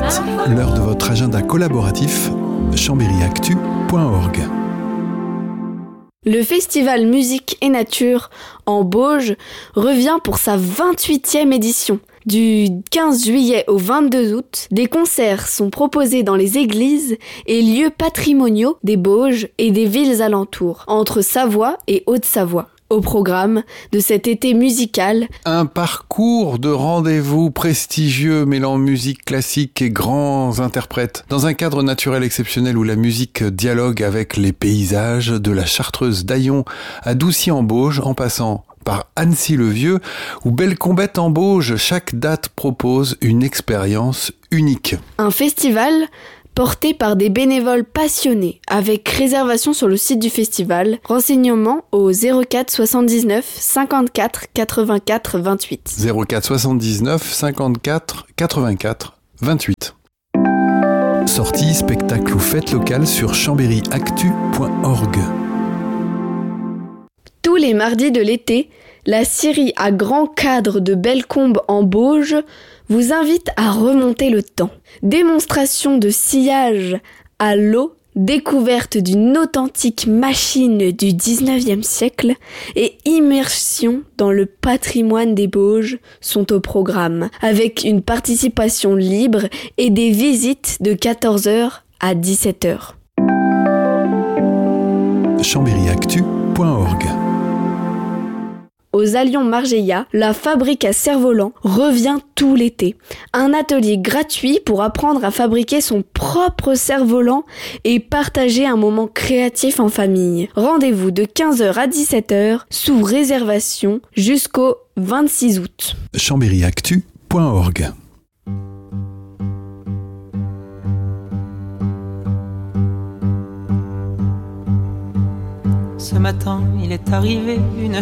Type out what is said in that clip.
17, l'heure de votre agenda collaboratif chambéryactu.org. Le festival Musique et Nature en Bauges revient pour sa 28e édition. Du 15 juillet au 22 août, des concerts sont proposés dans les églises et lieux patrimoniaux des Bauges et des villes alentours, entre Savoie et Haute-Savoie. Au programme de cet été musical, un parcours de rendez-vous prestigieux mêlant musique classique et grands interprètes, dans un cadre naturel exceptionnel où la musique dialogue avec les paysages de la Chartreuse d'Aillon à Doucy-en-Bauges, en passant par Annecy-le-Vieux ou Bellecombette en Bauges. Chaque date propose une expérience unique. Un festival porté par des bénévoles passionnés, avec réservation sur le site du festival. Renseignements au 04 79 54 84 28. 04 79 54 84 28. Sorties, spectacles ou fêtes locales sur chambéryactu.org. Tous les mardis de l'été, la scierie à grand cadre de Bellecombe en Bauges vous invite à remonter le temps. Démonstration de sciage à l'eau, découverte d'une authentique machine du 19e siècle et immersion dans le patrimoine des Bauges sont au programme, avec une participation libre et des visites de 14h à 17h. chambéryactu.org. Aux Allions-Margeillat, la fabrique à cerf-volant revient tout l'été. Un atelier gratuit pour apprendre à fabriquer son propre cerf-volant et partager un moment créatif en famille. Rendez-vous de 15h à 17h sous réservation jusqu'au 26 août. chambéryactu.org. Ce matin, il est arrivé une